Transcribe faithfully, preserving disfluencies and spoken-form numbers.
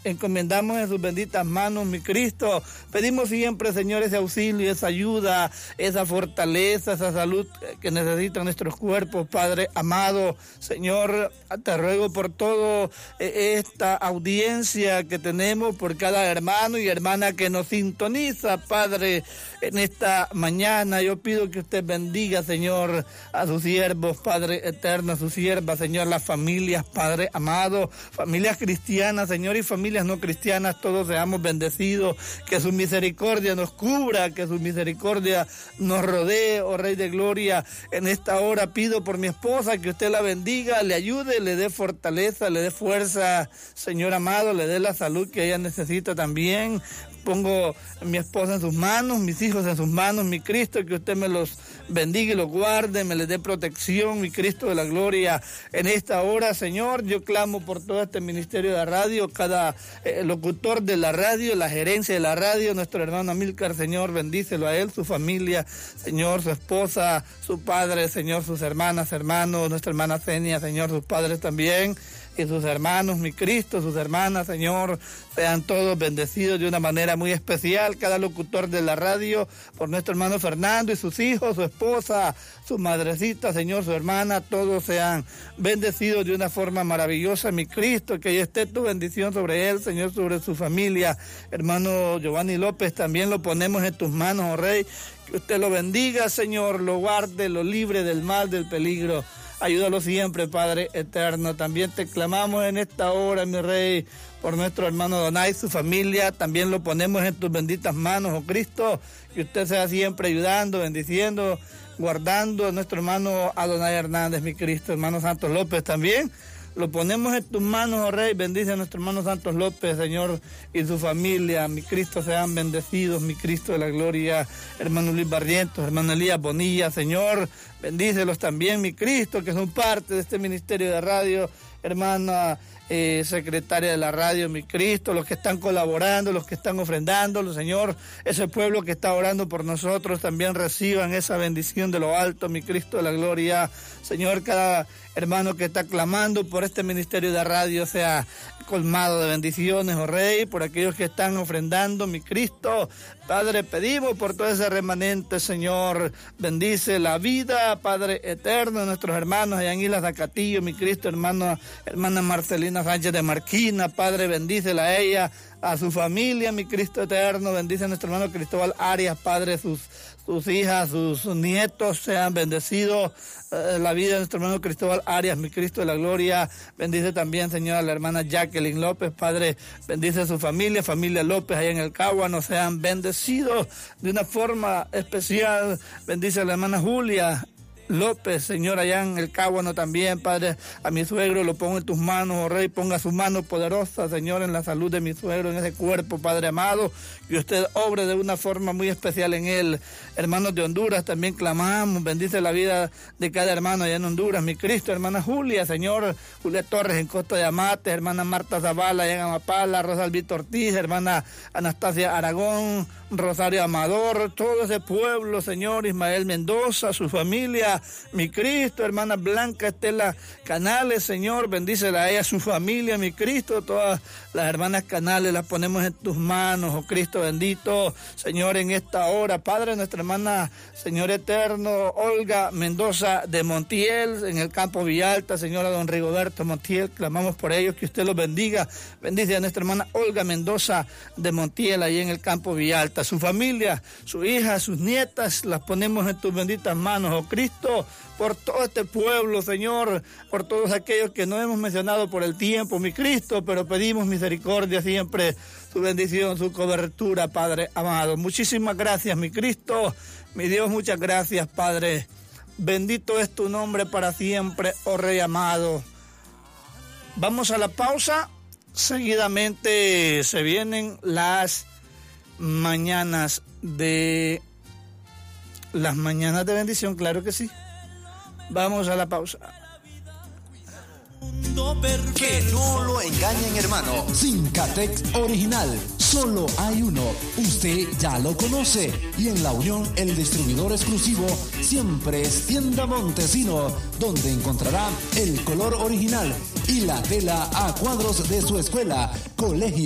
encomendamos en sus benditas manos, mi Cristo. Pedimos siempre, Señor, ese auxilio, esa ayuda, esa fortaleza, esa salud que necesitan nuestros cuerpos, Padre amado. Señor, te ruego por todo esta audiencia que tenemos, por cada hermano y hermana que nos sintoniza, Padre, en esta mañana. Yo pido que usted bendiga, Señor, a sus siervos, Padre eterno, a sus siervas, Señor, las familias, Padre amado, familias cristianas, Señor, y familias no cristianas, todos seamos bendecidos, que su misericordia nos cubra, que su misericordia nos rodee, oh Rey de Gloria. En esta hora pido por mi esposa, que usted la bendiga, le ayude, le dé fortaleza, le dé fuerza, Señor amado, le dé la salud que ella necesita también. Pongo a mi esposa en sus manos, mis hijos en sus manos, mi Cristo, que usted me los bendiga y los guarde, me les dé protección, mi Cristo de la gloria. En esta hora, Señor, yo clamo por todo este ministerio de la radio, cada eh, locutor de la radio, la gerencia de la radio, nuestro hermano Amílcar, Señor, bendícelo a él, su familia, Señor, su esposa, su padre, Señor, sus hermanas, hermanos, nuestra hermana Zenia, Señor, sus padres también, y sus hermanos, mi Cristo, sus hermanas, Señor, sean todos bendecidos de una manera muy especial, cada locutor de la radio, por nuestro hermano Fernando y sus hijos, su esposa, su madrecita, Señor, su hermana, todos sean bendecidos de una forma maravillosa, mi Cristo, que esté tu bendición sobre él, Señor, sobre su familia. Hermano Giovanni López, también lo ponemos en tus manos, oh Rey, que usted lo bendiga, Señor, lo guarde, lo libre del mal, del peligro. Ayúdalo siempre, Padre eterno. También te clamamos en esta hora, mi Rey, por nuestro hermano Donay, su familia. También lo ponemos en tus benditas manos, oh Cristo. Que usted sea siempre ayudando, bendiciendo, guardando a nuestro hermano Adonai Hernández, mi Cristo. Hermano Santos López también. Lo ponemos en tus manos, oh Rey. Bendice a nuestro hermano Santos López, Señor, y su familia. Mi Cristo, sean bendecidos, mi Cristo de la gloria. Hermano Luis Barrientos, hermano Elías Bonilla, Señor, bendícelos también, mi Cristo, que son parte de este ministerio de radio. Hermana eh, secretaria de la radio, mi Cristo, los que están colaborando, los que están ofrendando, Señor, ese pueblo que está orando por nosotros, también reciban esa bendición de lo alto, mi Cristo de la gloria. Señor, cada hermano que está clamando por este ministerio de radio sea colmado de bendiciones, oh Rey, por aquellos que están ofrendando, mi Cristo. Padre, pedimos por todo ese remanente, Señor, bendice la vida, Padre eterno, de nuestros hermanos allá en Islas de Acatillo, mi Cristo, hermano, hermana Marcelina Sánchez de Marquina, Padre, bendícela a ella, a su familia, mi Cristo eterno, bendice a nuestro hermano Cristóbal Arias, Padre, sus, sus hijas, sus nietos sean bendecidos, eh, la vida de nuestro hermano Cristóbal Arias, mi Cristo de la gloria. Bendice también, Señor, a la hermana Jacqueline López, Padre, bendice a su familia, familia López allá en el Cáguano, sean bendecidos de una forma especial. Bendice a la hermana Julia López, Señor, allá en el Cáguano también, Padre, a mi suegro lo pongo en tus manos, oh Rey, ponga su mano poderosa, Señor, en la salud de mi suegro, en ese cuerpo, Padre amado, que usted obre de una forma muy especial en él. Hermanos de Honduras, también clamamos, bendice la vida de cada hermano allá en Honduras, mi Cristo, hermana Julia, Señor, Julia Torres en Costa de Amate, hermana Marta Zavala allá en Amapala, Rosa Alvito Ortiz, hermana Anastasia Aragón, Rosario Amador, todo ese pueblo, Señor, Ismael Mendoza, su familia, mi Cristo, hermana Blanca Estela Canales, Señor, bendícela a ella, su familia, mi Cristo, todas las hermanas Canales las ponemos en tus manos, oh Cristo bendito, Señor, en esta hora, Padre, nuestra hermana, Señor eterno, Olga Mendoza de Montiel, en el campo Villalta, Señora don Rigoberto Montiel, clamamos por ellos, que usted los bendiga, bendice a nuestra hermana Olga Mendoza de Montiel, ahí en el campo Villalta, su familia, su hija, sus nietas, las ponemos en tus benditas manos, oh Cristo, por todo este pueblo, Señor, por todos aquellos que no hemos mencionado por el tiempo, mi Cristo, pero pedimos misericordia siempre, su bendición, su cobertura, Padre amado. Muchísimas gracias, mi Cristo, mi Dios, muchas gracias, Padre. Bendito es tu nombre para siempre, oh Rey amado. Vamos a la pausa, seguidamente se vienen las mañanas de... Las mañanas de bendición, claro que sí. Vamos a la pausa. Que no lo engañen, hermano. Sincatex original. Solo hay uno. Usted ya lo conoce. Y en La Unión, el distribuidor exclusivo siempre es Tienda Montesino, donde encontrará el color original y la tela a cuadros de su escuela, colegio